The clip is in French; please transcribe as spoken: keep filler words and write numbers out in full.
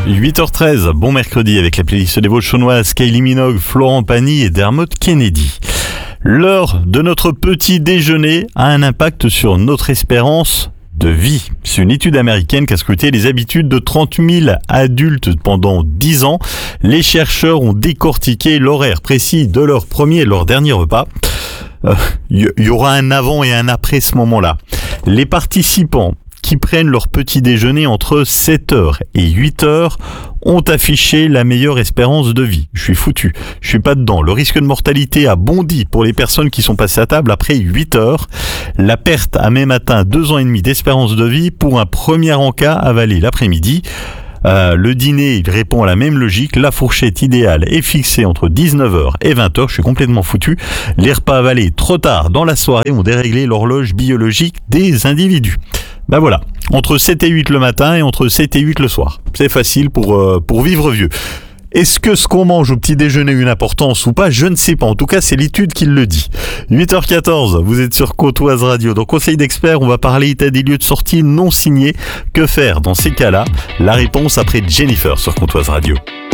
huit heures treize, bon mercredi avec la playlist des Vosges chaunoises, Kylie Minogue, Florent Pagny et Dermot Kennedy. L'heure de notre petit déjeuner a un impact sur notre espérance de vie. C'est une étude américaine qui a scruté les habitudes de trente mille adultes pendant dix ans. Les chercheurs ont décortiqué l'horaire précis de leur premier et leur dernier repas. Il euh, y, y aura un avant et un après ce moment-là. Les participants qui prennent leur petit déjeuner entre sept heures et huit heures ont affiché la meilleure espérance de vie. Je suis foutu, je suis pas dedans. Le risque de mortalité a bondi pour les personnes qui sont passées à table après huit heures. La perte a même atteint deux ans et demi d'espérance de vie pour un premier encas avalé l'après-midi. Euh, le dîner, il répond à la même logique. La fourchette idéale est fixée entre dix-neuf heures et vingt heures. Je suis complètement foutu. Les repas avalés trop tard dans la soirée ont déréglé l'horloge biologique des individus. Ben voilà, entre sept et huit le matin et entre sept et huit le soir. C'est facile pour, euh, pour vivre vieux. Est-ce que ce qu'on mange au petit déjeuner a une importance ou pas? Je ne sais pas. En tout cas, c'est l'étude qui le dit. huit heures quatorze, vous êtes sur Côte-Oise Radio. Dans Conseil d'experts, on va parler état des lieux de sortie non signés. Que faire dans ces cas-là? La réponse après Jennifer sur Côte-Oise Radio.